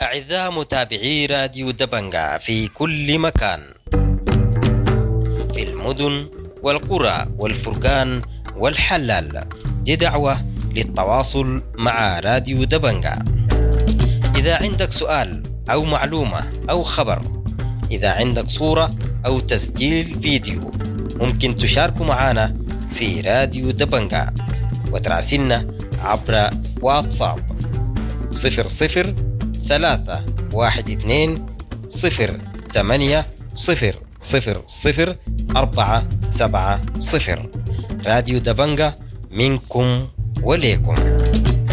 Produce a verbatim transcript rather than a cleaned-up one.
أعزائي متابعي راديو دبنجا في كل مكان، في المدن والقرى والفرقان والحلال، دي دعوة للتواصل مع راديو دبنجا. إذا عندك سؤال أو معلومة أو خبر، إذا عندك صورة أو تسجيل فيديو، ممكن تشاركوا معنا في راديو دبنجا وتراسلنا عبر واتساب صفر صفر ثلاثة واحد اثنين صفر ثمانية صفر صفر صفر أربعة سبعة صفر. راديو دبنجا منكم وليكم.